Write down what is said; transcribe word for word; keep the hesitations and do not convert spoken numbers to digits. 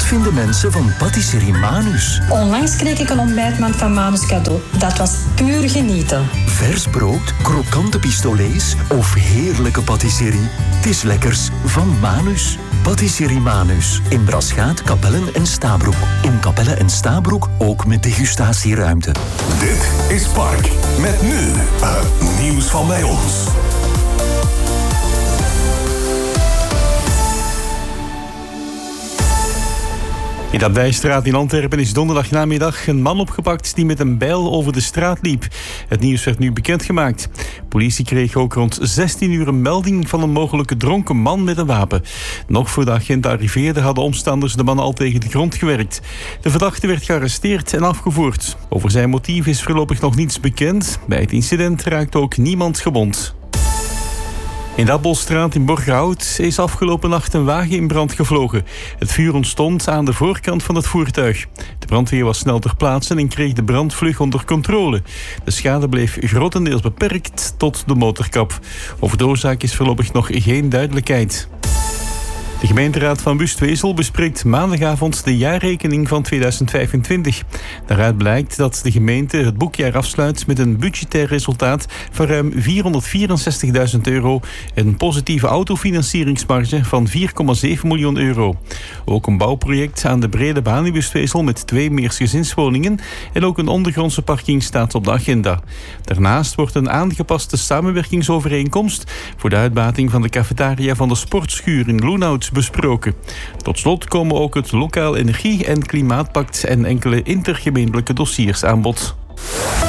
vinden mensen van Patisserie Manus? Onlangs kreeg ik een ontbijtmand van Manus cadeau. Dat was puur genieten. Vers brood, krokante pistolets of heerlijke patisserie. Het is lekkers van Manus. Patisserie Manus. In Braschaat, Capelle en Stabroek. In Capelle en Stabroek ook met degustatieruimte. Dit is Park. Met nu het nieuws van bij ons. In de Abdijstraat in Antwerpen is donderdagnamiddag een man opgepakt die met een bijl over de straat liep. Het nieuws werd nu bekendgemaakt. Politie kreeg ook rond zestien uur een melding van een mogelijke dronken man met een wapen. Nog voor de agent arriveerde hadden omstanders de man al tegen de grond gewerkt. De verdachte werd gearresteerd en afgevoerd. Over zijn motief is voorlopig nog niets bekend. Bij het incident raakte ook niemand gewond. In de Appelstraat in Borgerhout is afgelopen nacht een wagen in brand gevlogen. Het vuur ontstond aan de voorkant van het voertuig. De brandweer was snel ter plaatse en kreeg de brand vlug onder controle. De schade bleef grotendeels beperkt tot de motorkap. Over de oorzaak is voorlopig nog geen duidelijkheid. De gemeenteraad van Wustwezel bespreekt maandagavond de jaarrekening van tweeduizend vijfentwintig. Daaruit blijkt dat de gemeente het boekjaar afsluit met een budgetair resultaat van ruim vierhonderdvierenzestigduizend euro en een positieve autofinancieringsmarge van vier komma zeven miljoen euro. Ook een bouwproject aan de Brede Baan in Wustwezel met twee meersgezinswoningen en ook een ondergrondse parking staat op de agenda. Daarnaast wordt een aangepaste samenwerkingsovereenkomst voor de uitbating van de cafetaria van de sportschuur in Loenhout besproken. Tot slot komen ook het lokaal energie- en klimaatpact en enkele intergemeentelijke dossiers aan bod.